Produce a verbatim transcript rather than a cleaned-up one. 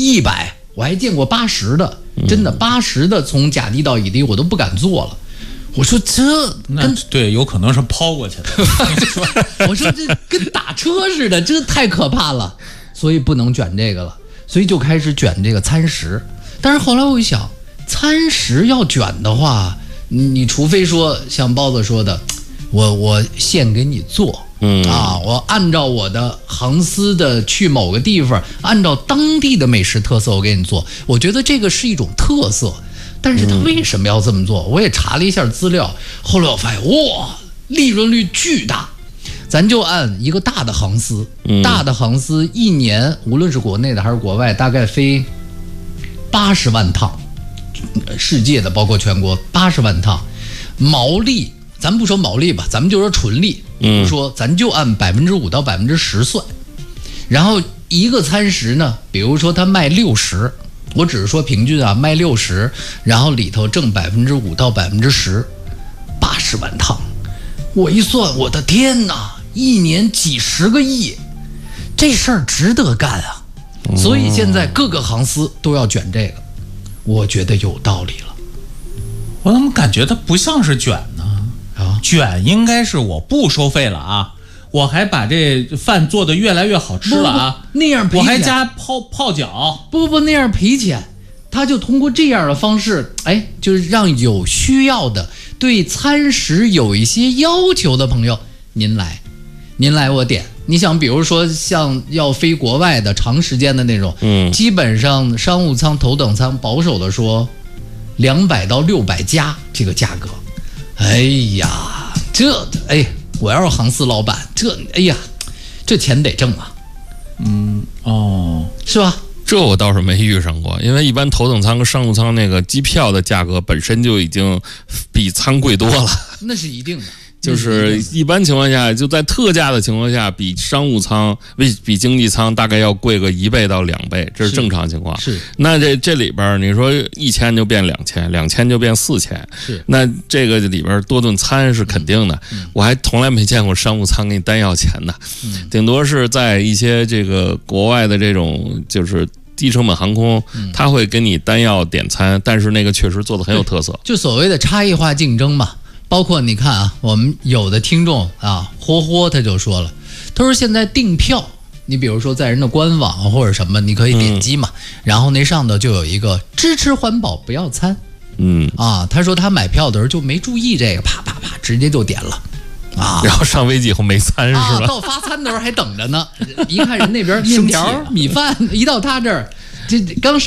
一百，我还见过八十的，真的八十的从甲地到乙地我都不敢坐了。我说这跟对，有可能是抛过去的。我说这跟打车似的，这太可怕了，所以不能卷这个了，所以就开始卷这个餐食。但是后来我一想，餐食要卷的话，你你除非说像包子说的，我我现给你做。嗯啊，我按照我的航司的去某个地方，按照当地的美食特色我给你做，我觉得这个是一种特色。但是他为什么要这么做？我也查了一下资料，后来我发现哇，利润率巨大。咱就按一个大的航司，嗯、大的航司一年无论是国内的还是国外，大概飞八十万趟，世界的包括全国八十万趟，毛利。咱不说毛利吧，咱们就说纯利。比如说，咱就按百分之五到百分之十算。然后一个餐食呢，比如说它卖六十，我只是说平均啊，卖六十，然后里头挣百分之五到百分之十，八十万趟。我一算，我的天哪，一年几十个亿，这事儿值得干啊！所以现在各个航司都要卷这个，我觉得有道理了。 我怎么感觉它不像是卷呢？啊，卷应该是我不收费了啊，我还把这饭做得越来越好吃了啊， 不不那样赔钱， 我还加泡泡脚， 不不不那样赔钱，他就通过这样的方式，哎，就是让有需要的、对餐食有一些要求的朋友，您来，您来我点。你想，比如说像要飞国外的长时间的那种，嗯，基本上商务舱、头等舱保守的说，两百到六百加这个价格。哎呀，这哎，我要是航司老板，这哎呀，这钱得挣啊。 嗯，哦， 是吧？ 这我倒是没遇上过，因为一般头等舱跟商务舱那个机票的价格本身就已经比舱贵多了。 那是一定的。 就是一般情况下，就在特价的情况下，比商务舱、比比经济舱大概要贵个一倍到两倍，这是正常情况。 是， 那这这里边你说一千就变两千，两千就变四千， 是， 那这个里边多顿餐是肯定的。嗯嗯、我还从来没见过商务舱给你单要钱的，嗯、顶多是在一些这个国外的这种就是低成本航空，嗯、他会给你单要点餐，但是那个确实做的很有特色， 就所谓的差异化竞争嘛。包括你看啊，我们有的听众啊，霍霍他就说了，他说现在订票，你比如说在人的官网或者什么，你可以点击嘛，嗯、然后那上头就有一个支持环保不要餐，嗯啊，他说他买票的时候就没注意这个，啪啪啪直接就点了。啊， 然后上飞机以后没餐是吧？ 啊，到发餐的时候还等着呢，一看人那边面条、米饭，一到他这儿，这刚上。